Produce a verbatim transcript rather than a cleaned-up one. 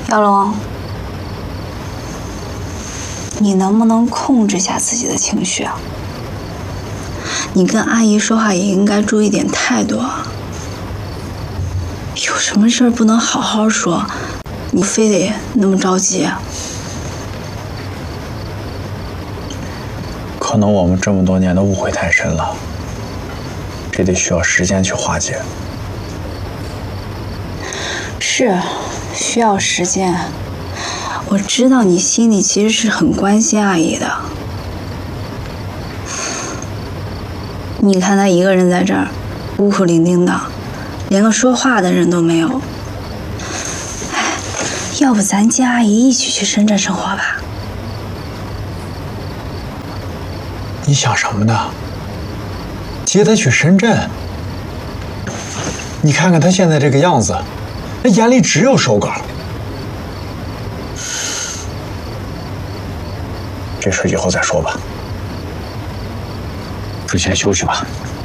亚龙，你能不能控制下自己的情绪啊？你跟阿姨说话也应该注意点态度啊。有什么事儿不能好好说，你非得那么着急啊？ 可能我们这么多年的误会太深了，这得需要时间去化解。 是，需要时间。我知道你心里其实是很关心阿姨的。你看她一个人在这儿，孤苦伶仃的，连个说话的人都没有。哎，要不咱接阿姨一起去深圳生活吧？ 你想什么呢？接她去深圳？你看看她现在这个样子，那眼里只有手稿。这事以后再说吧，你先休息吧。